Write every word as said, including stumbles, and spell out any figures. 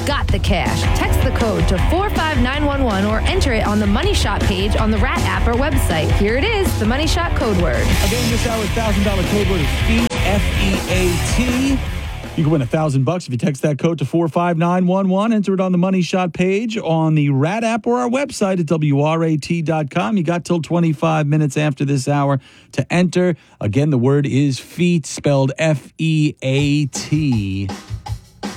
got the cash. Text the code to four five nine one one or enter it on the Money Shot page on the Rat app or website. Here it is, the Money Shot code word. Again, this hour's one thousand dollars code word is FEAT, F E A T. You can win one thousand bucks if you text that code to four five nine one one. Enter it on the Money Shot page on the Rat app or our website at W R A T dot com. You got till twenty-five minutes after this hour to enter. Again, the word is FEAT, spelled F E A T.